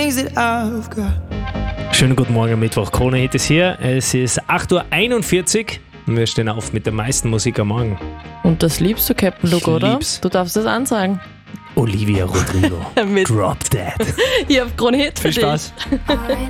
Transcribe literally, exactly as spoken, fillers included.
Schönen guten Morgen am Mittwoch. Krone Hit ist hier. Es ist acht Uhr einundvierzig und wir stehen auf mit der meisten Musik am Morgen. Und das liebst du, Captain Luke, Ich oder? lieb's. Du darfst das ansagen. Olivia Rodrigo. Mit- Drop Dead. Hier auf Krone Hit für Viel Spaß. dich.